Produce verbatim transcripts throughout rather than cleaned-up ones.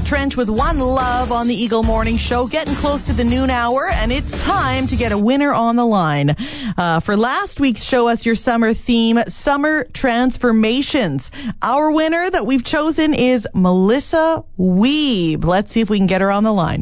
Trench with One Love on the Eagle Morning Show. Getting close to the noon hour, and it's time to get a winner on the line. Uh, for last week's Show Us Your Summer theme, Summer Transformations. Our winner that we've chosen is Melissa Wiebe. Let's see if we can get her on the line.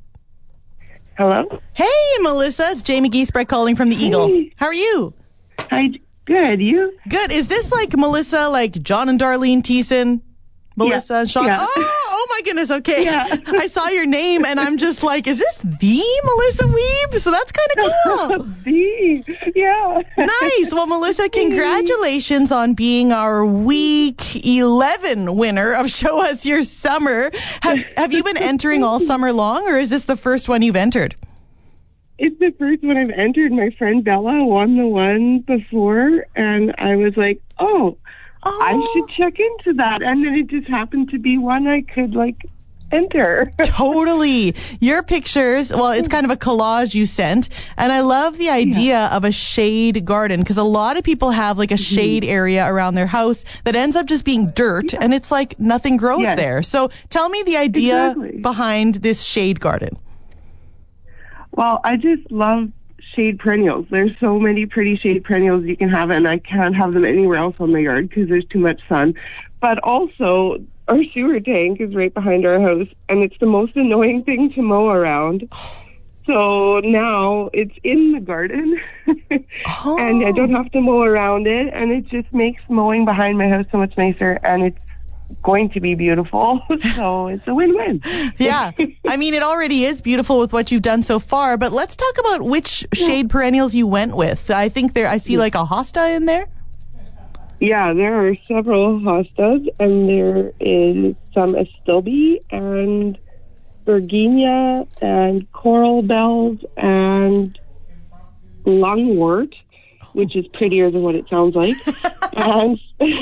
Hello? Hey, Melissa. It's Jamie Giesbrecht calling from the Eagle. Hey. How are you? Hi. Good. You? Good. Is this like Melissa, like John and Darlene Thiessen? Melissa yeah. and Sean? Yeah. Oh, oh my goodness. Okay. Yeah. I saw your name and I'm just like, is this the Melissa Wiebe? So that's kind of cool. the, yeah. Nice. Well, Melissa, congratulations on being our week eleven winner of Show Us Your Summer. Have, have you been entering all summer long, or is this the first one you've entered? It's the first one I've entered. My friend Bella won the one before, and I was like, oh, oh, I should check into that. And then it just happened to be one I could, like, enter. Totally. Your pictures, well, it's kind of a collage you sent. And I love the idea yeah. of a shade garden, because a lot of people have, like, a mm-hmm. shade area around their house that ends up just being dirt, yeah. and it's like nothing grows yes. there. So tell me the idea exactly. behind this shade garden. Well, I just love shade perennials. There's so many pretty shade perennials you can have, and I can't have them anywhere else on my yard because there's too much sun. But also, our sewer tank is right behind our house, and it's the most annoying thing to mow around. So now it's in the garden, oh. and I don't have to mow around it, and it just makes mowing behind my house so much nicer, and it's going to be beautiful, so it's a win-win. Yeah, I mean, it already is beautiful with what you've done so far, but let's talk about which shade perennials you went with. I think there, I see like a hosta in there. Yeah, there are several hostas, and there is some astilbe and Virginia and coral bells and lungwort, which is prettier than what it sounds like, and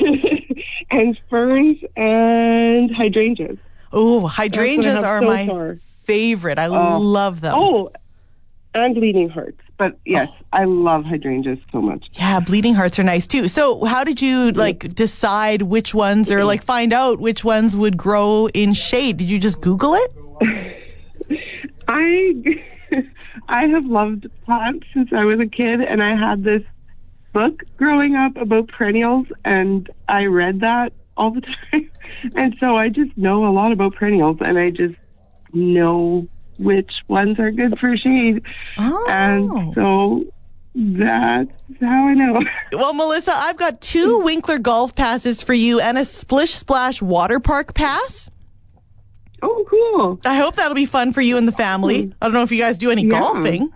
and ferns and hydrangeas. Oh, hydrangeas are so my far. favorite. I uh, love them. Oh, and bleeding hearts. But yes, oh. I love hydrangeas so much. Yeah, bleeding hearts are nice too. So how did you like decide which ones, or like find out which ones would grow in shade? Did you just Google it? I I have loved plants since I was a kid, and I had this book growing up about perennials, and I read that all the time. And so I just know a lot about perennials, and I just know which ones are good for shade. Oh. And so that's how I know. Well, Melissa, I've got two Winkler golf passes for you and a Splish Splash water park pass. Oh, cool. I hope that'll be fun for you and the family. I don't know if you guys do any yeah. golfing.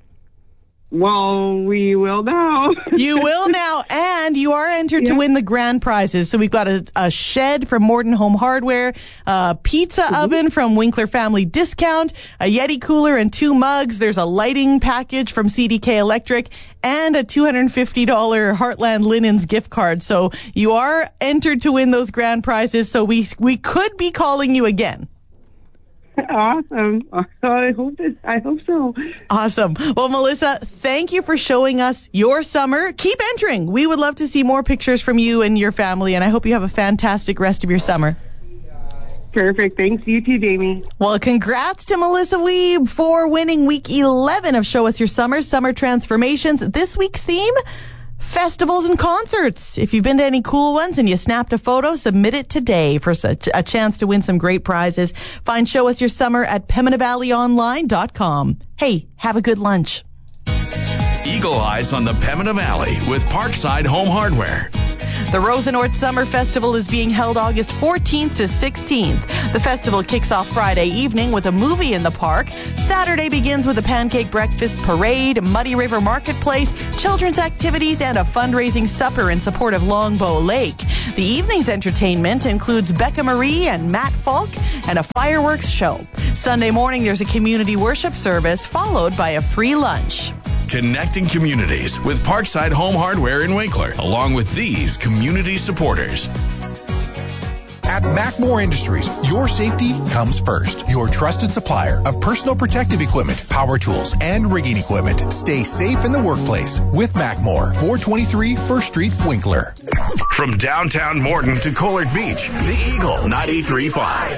Well, we will now. You will now, and you are entered yeah. to win the grand prizes. So we've got a, a shed from Morton Home Hardware, a pizza mm-hmm. oven from Winkler Family Discount, a Yeti cooler and two mugs. There's a lighting package from C D K Electric, and a two hundred fifty dollars Heartland Linens gift card. So you are entered to win those grand prizes. So we we could be calling you again. Awesome. I hope it, I hope so. Awesome. Well, Melissa, thank you for showing us your summer. Keep entering. We would love to see more pictures from you and your family, and I hope you have a fantastic rest of your summer. Perfect. Thanks. You too, Jamie. Well, congrats to Melissa Wiebe for winning week eleven of Show Us Your Summer, Summer Transformations. This week's theme, festivals and concerts. If you've been to any cool ones and you snapped a photo, submit it today for such a chance to win some great prizes. Find Show Us Your Summer at Pembina Valley Online dot com. Hey, have a good lunch. Eagle Eyes on the Pembina Valley with Parkside Home Hardware. The Rosenort Summer Festival is being held August fourteenth to sixteenth. The festival kicks off Friday evening with a movie in the park. Saturday begins with a pancake breakfast parade, Muddy River Marketplace, children's activities, and a fundraising supper in support of Longbow Lake. The evening's entertainment includes Becca Marie and Matt Falk and a fireworks show. Sunday morning, there's a community worship service followed by a free lunch. Connecting communities with Parkside Home Hardware in Winkler, along with these community supporters. At Macmore Industries, your safety comes first. Your trusted supplier of personal protective equipment, power tools, and rigging equipment. Stay safe in the workplace with Macmore, four twenty-three First Street, Winkler. From downtown Morton to Collard Beach, the Eagle ninety-three point five.